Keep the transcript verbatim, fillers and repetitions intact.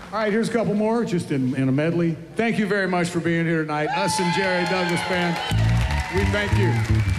All right, here's a couple more, just in, in a medley. Thank you very much for being here tonight. Us and Jerry Douglas Band, we thank you.